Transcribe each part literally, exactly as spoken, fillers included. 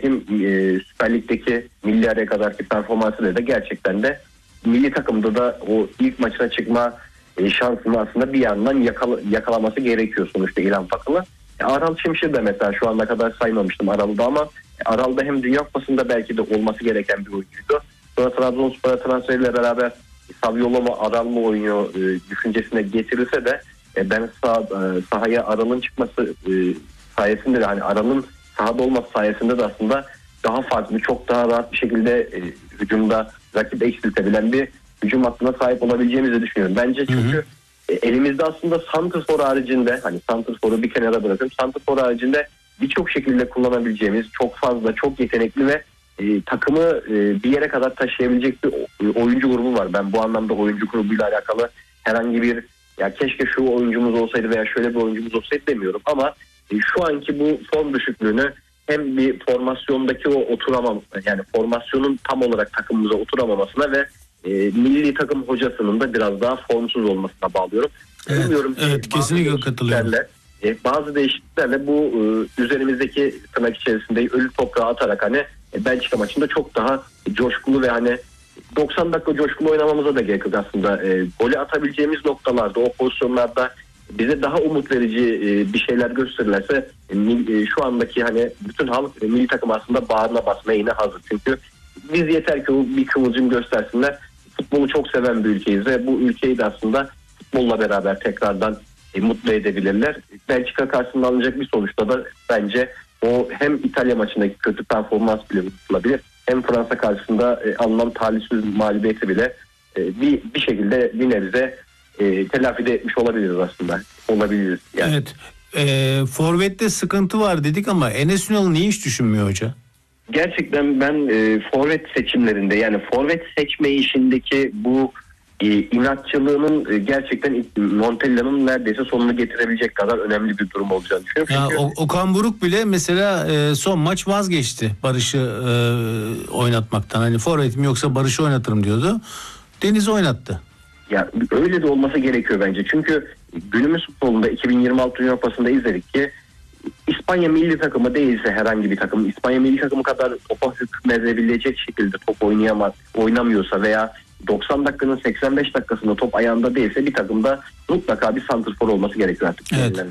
nitekim e, Süper Lig'deki milli araya kadarki performansıyla da gerçekten de milli takımda da o ilk maçına çıkma e, şansını aslında bir yandan yakala, yakalaması gerekiyor sonuçta İlhan Fakıl'ı. E, Aral Şimşir de mesela şu ana kadar saymamıştım Aral'da ama Aral'da hem Dünya Kupası'nda belki de olması gereken bir oyuncuydu. Sonra Trabzonspor'a transferiyle beraber Saviolo mu Aral mı oynuyor e, düşüncesine getirilse de e, ben sah, e, sahaya Aral'ın çıkması e, sayesinde de hani Aral'ın sahada olması sayesinde de aslında daha farklı, çok daha rahat bir şekilde e, hücumda rakip eksiltebilen bir hücum hattına sahip olabileceğimizi düşünüyorum. Bence çünkü hı hı. E, elimizde aslında santrfor haricinde, hani santrforu bir kenara bırakıp santrfor haricinde birçok şekilde kullanabileceğimiz çok fazla, çok yetenekli ve e, takımı e, bir yere kadar taşıyabilecek bir oyuncu grubu var. Ben bu anlamda oyuncu grubuyla alakalı herhangi bir ya keşke şu oyuncumuz olsaydı veya şöyle bir oyuncumuz olsaydı demiyorum ama e, şu anki bu form düşüklüğünü hem bir formasyondaki o oturamam yani formasyonun tam olarak takımımıza oturamamasına ve e, milli takım hocasının da biraz daha formsuz olmasına bağlıyorum. Evet, Bilmiyorum evet ki, kesinlikle katılıyorum. E, bazı değişikliklerle bu e, üzerimizdeki tırnak içerisinde ölü toprağı atarak hani e, Belçika maçında çok daha coşkulu ve hani doksan dakika coşkulu oynamamıza da gerek yok aslında. E, golü atabileceğimiz noktalarda o pozisyonlarda bize daha umut verici e, bir şeyler gösterirlerse e, şu andaki hani bütün halk e, milli takım aslında bağrına basmaya yine hazır. Çünkü biz yeter ki o bir kıvılcım göstersinler. Futbolu çok seven bir ülkeyiz ve bu ülkeyi de aslında futbolla beraber tekrardan e, mutlu edebilirler. Belçika karşısında alınacak bir sonuçta da bence o hem İtalya maçındaki kötü performans bile unutulabilir. Hem Fransa karşısında e, alınan talihsiz mağlubiyeti bile e, bir, bir şekilde bir nebze e, telafi de etmiş olabiliriz aslında. Olabiliriz yani. Evet. E, Forvet'te sıkıntı var dedik ama Enes Ünal niye hiç düşünmüyor hoca? Gerçekten ben e, forvet seçimlerinde yani forvet seçme işindeki bu e, inatçılığının e, gerçekten Montella'nın neredeyse sonunu getirebilecek kadar önemli bir durum olacağını düşünüyorum. Ya, Çünkü... o, Okan Buruk bile mesela e, son maç vazgeçti Barış'ı e, oynatmaktan. Hani forvetim yoksa Barış'ı oynatırım diyordu. Deniz'i oynattı. Ya öyle de olması gerekiyor bence. Çünkü günümüz futbolunda iki bin yirmi altı Dünya Kupası'nda izledik ki İspanya milli takımı değilse herhangi bir takım İspanya milli takımı kadar topa hükmedebilecek şekilde top oynayamaz, oynamıyorsa veya doksan dakikanın seksen beş dakikasında top ayağında değilse bir takımda mutlaka bir santrfor olması gerekiyor artık. Evet.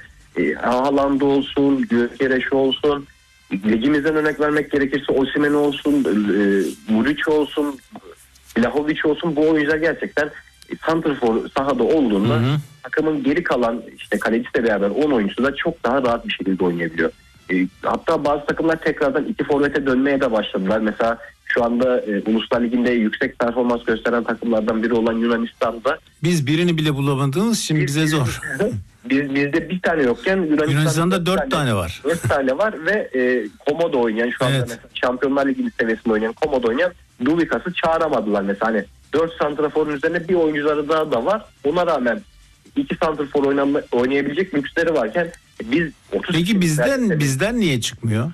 E, Haaland olsun, Gyökeres olsun, ligimizden örnek vermek gerekirse Osimhen olsun, e, Muric olsun, Vlahovic olsun, bu oyuncular gerçekten santrfor sahada olduğunda hı hı. takımın geri kalan işte kalecisiyle beraber on oyuncusu da çok daha rahat bir şekilde oynayabiliyor. E, hatta bazı takımlar tekrardan iki forvete dönmeye de başladılar. Mesela şu anda e, Uluslar Ligi'nde yüksek performans gösteren takımlardan biri olan Yunanistan'da. Biz birini bile bulamadığımız için biz, bize zor. Biz bizde bir tane yokken Yunanistan'da, Yunanistan'da dört tane, tane var. Dört tane var ve e, Komodo oynayan şu anda evet. mesela Şampiyonlar Ligi seviyesinde oynayan Komodo oynayan Dubikas'ı çağıramadılar mesela hani dört santraforun üzerine bir oyuncuları daha da var. Ona rağmen iki santrafor oynama, oynayabilecek lüksleri varken biz otuz Peki bizden bizden niye çıkmıyor?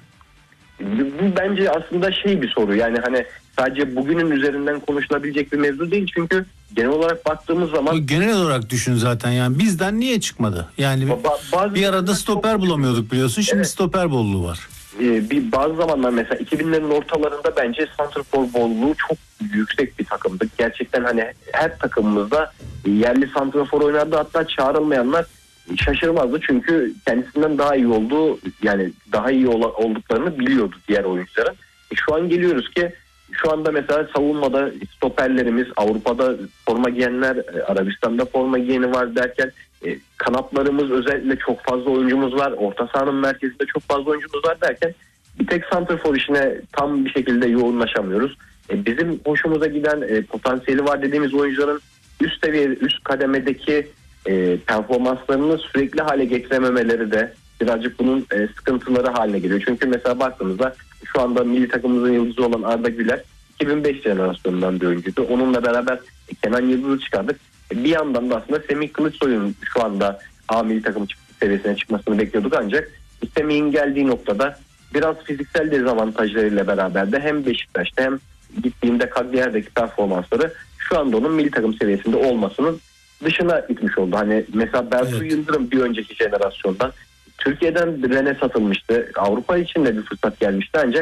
Bu bence aslında şey bir soru. Yani hani sadece bugünün üzerinden konuşulabilecek bir mevzu değil. Çünkü genel olarak baktığımız zaman... O genel olarak düşün zaten yani. Bizden niye çıkmadı? Yani ba- bir arada stoper bulamıyorduk biliyorsun. Şimdi evet. stoper bolluğu var. Ee, bir bazı zamanlar mesela iki binlerin ortalarında bence santrafor bolluğu çok yüksek bir takımdı. Gerçekten hani her takımımızda yerli santrafor oynardı. Hatta çağrılmayanlar şaşırmazdı çünkü kendisinden daha iyi olduğu yani daha iyi olduklarını biliyordu diğer oyuncuların. E şu an geliyoruz ki şu anda mesela savunmada stoperlerimiz Avrupa'da forma giyenler, Arabistan'da forma giyeni var derken e, kanatlarımız özellikle çok fazla oyuncumuz var. Orta sahanın merkezinde çok fazla oyuncumuz var derken bir tek santrfor işine tam bir şekilde yoğunlaşamıyoruz. E, bizim hoşumuza giden e, potansiyeli var dediğimiz oyuncuların üst seviye, üst kademedeki E, performanslarını sürekli hale getirememeleri de birazcık bunun e, sıkıntıları haline geliyor. Çünkü mesela baktığımızda şu anda milli takımımızın yıldızı olan Arda Güler iki bin beş jenerasyonundan bir oyuncuydu. Onunla beraber e, Kenan Yıldız'ı çıkardık. E, bir yandan da aslında Semih Kılıçsoy'un şu anda A milli takım seviyesine çıkmasını bekliyorduk ancak Semih'in geldiği noktada biraz fiziksel dezavantajlarıyla beraber de hem Beşiktaş'ta hem gittiğinde Cagliari'deki performansları şu anda onun milli takım seviyesinde olmasının dışına itmiş oldu. Hani mesela Bertu evet. Yıldırım bir önceki jenerasyondan Türkiye'den Rennes'e satılmıştı. Avrupa için de bir fırsat gelmişti ancak